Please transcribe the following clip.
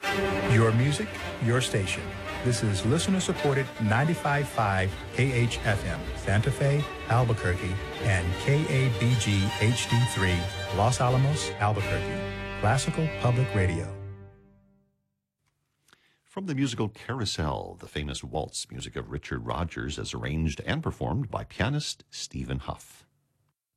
Your music, your station. This is listener-supported 95.5 KHFM, Santa Fe, Albuquerque, and KABG HD3, Los Alamos, Albuquerque. Classical Public Radio. From the musical Carousel, the famous waltz music of Richard Rodgers as arranged and performed by pianist Stephen Huff.